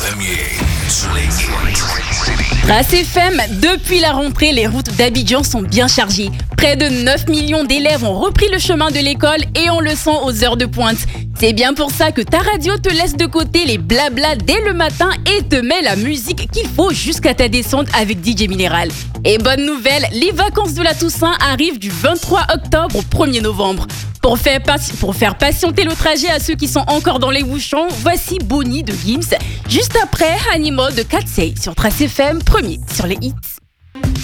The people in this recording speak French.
Trace FM, depuis la rentrée, les routes d'Abidjan sont bien chargées. Près de 9 millions d'élèves ont repris le chemin de l'école et on le sent aux heures de pointe. C'est bien pour ça que ta radio te laisse de côté les blablas dès le matin et te met la musique qu'il faut jusqu'à ta descente avec DJ Minéral. Et bonne nouvelle, les vacances de la Toussaint arrivent du 23 octobre au 1er novembre. Pour faire patienter le trajet à ceux qui sont encore dans les bouchons, voici Bonnie de Gims. Juste après, Animal de Katsei sur Trace FM, premier sur les hits.